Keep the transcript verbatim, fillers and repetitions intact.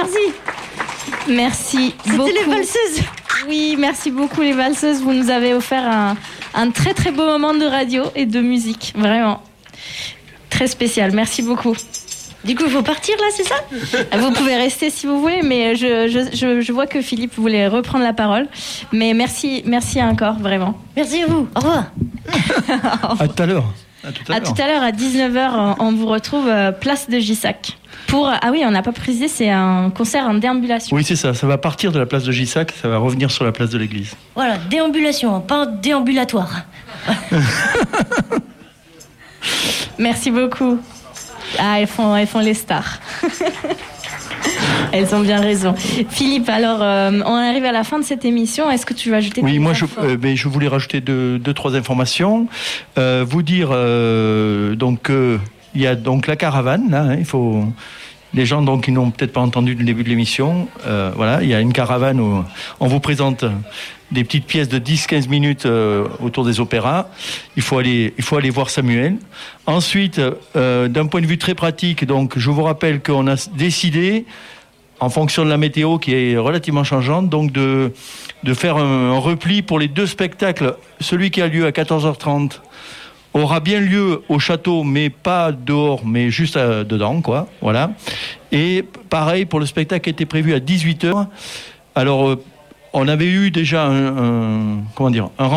Merci. Merci C'était beaucoup. les valseuses. Oui, merci beaucoup les valseuses. Vous nous avez offert un, un très très beau moment de radio et de musique. Vraiment. Très spécial. Merci beaucoup. Du coup, il faut partir là, c'est ça? Vous pouvez rester si vous voulez, mais je, je, je, je vois que Philippe voulait reprendre la parole. Mais merci, merci encore, vraiment. Merci à vous. Au revoir. À tout à l'heure. À tout à À l'heure. tout à l'heure, à dix-neuf heures, on vous retrouve euh, place de Gissac. Pour, ah oui, on n'a pas précisé, c'est un concert en déambulation. Oui, c'est ça. Ça va partir de la place de Gissac, ça va revenir sur la place de l'église. Voilà, déambulation, pas déambulatoire. Merci beaucoup. Ah, elles font, elles font les stars. Elles ont bien raison. Philippe, alors, euh, on arrive à la fin de cette émission. Est-ce que tu veux ajouter Oui, des moi, je, infos euh, ben, je voulais rajouter deux, deux trois informations. Euh, vous dire euh, donc euh, il y a donc la caravane. Là, hein, il faut les gens donc qui n'ont peut-être pas entendu le début de l'émission. Euh, voilà, il y a une caravane où on vous présente des petites pièces de dix à quinze minutes euh, autour des opéras. Il faut aller, il faut aller voir Samuel. Ensuite, euh, d'un point de vue très pratique, donc je vous rappelle qu'on a décidé, en fonction de la météo qui est relativement changeante, donc de, de faire un, un repli pour les deux spectacles. Celui qui a lieu à quatorze heures trente aura bien lieu au château, mais pas dehors, mais juste à, dedans, quoi. Voilà. Et pareil pour le spectacle qui était prévu à dix-huit heures. Alors, euh, on avait eu déjà un, un comment dire, un